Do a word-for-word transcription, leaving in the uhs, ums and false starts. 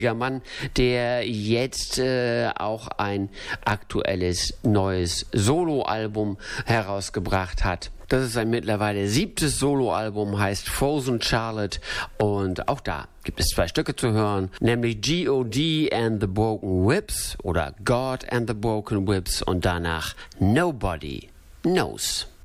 Mann, der jetzt äh, auch ein aktuelles neues Soloalbum herausgebracht hat. Das ist sein mittlerweile siebtes Soloalbum, heißt Frozen Charlotte, und auch da gibt es zwei Stücke zu hören, nämlich G O D and the Broken Whips oder God and the Broken Whips und danach Nobody Knows.